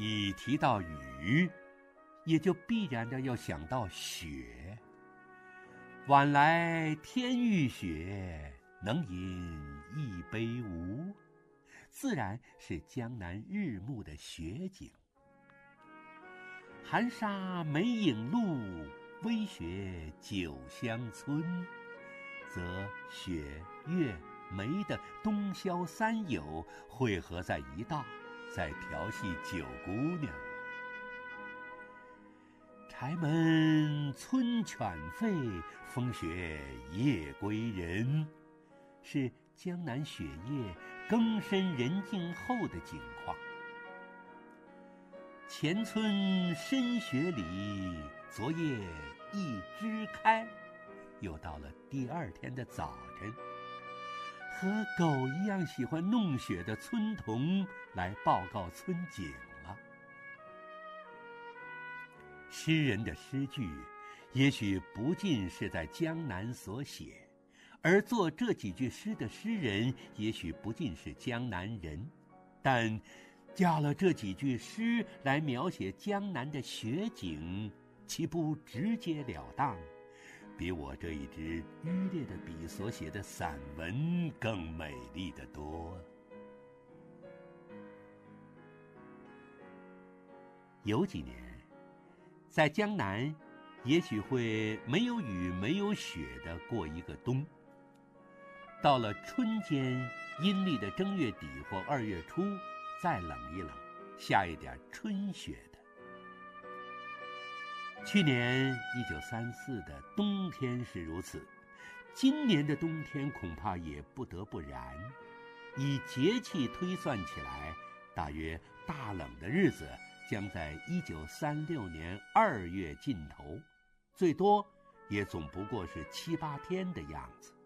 一提到雨，也就必然的要想到雪。晚来天欲雪，能饮一杯无，自然是江南日暮的雪景。寒沙没影路，微雪酒香村，则雪、月、梅的冬宵三友汇合在一道，在调戏九姑娘。柴门村犬吠，风雪夜归人，是江南雪夜更深人静后的景况。前村深雪里，昨夜一枝开，又到了第二天的早晨，和狗一样喜欢弄雪的村童来报告村景了。诗人的诗句也许不尽是在江南所写，而作这几句诗的诗人也许不尽是江南人，但加了这几句诗来描写江南的雪景，岂不直截了当，比我这一支迂劣的笔所写的散文更美丽得多。有几年，在江南也许会没有雨没有雪的过一个冬，到了春间阴历的正月底或2月初，再冷一冷，下一点春雪的。去年1934的冬天是如此，今年的冬天恐怕也不得不然。以节气推算起来，大约大冷的日子将在1936年2月尽头，最多也总不过是7、8天的样子。